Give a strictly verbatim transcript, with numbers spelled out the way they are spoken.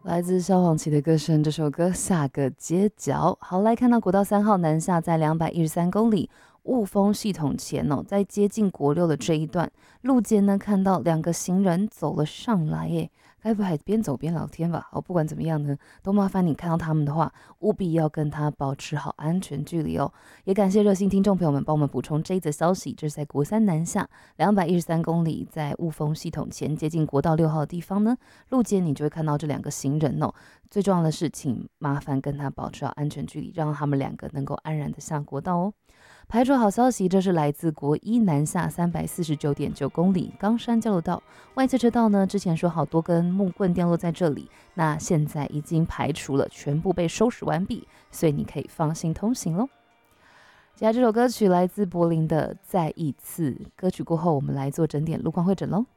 来自萧煌奇的歌声，这首歌下个街角。好，来看到国道三号南下在两百一十三公里雾峰系统前哦，在接近国六的这一段路肩呢，看到两个行人走了上来耶，该不会还边走边聊天吧？好，不管怎么样呢，都麻烦你看到他们的话，务必要跟他保持好安全距离哦。也感谢热心听众朋友们帮我们补充这一则消息，这是在国三南下两百一十三公里，在雾峰系统前接近国道六号的地方呢，路肩你就会看到这两个行人哦。最重要的是，请麻烦跟他保持好安全距离，让他们两个能够安然的下国道哦。排除好消息，这是来自国一南下三百四十九点九公里冈山交流道外侧车道呢，之前说好多根木棍掉落在这里，那现在已经排除了，全部被收拾完毕，所以你可以放心通行咯。接下来这首歌曲来自柏林的《再一次》，歌曲过后我们来做整点路况会诊咯。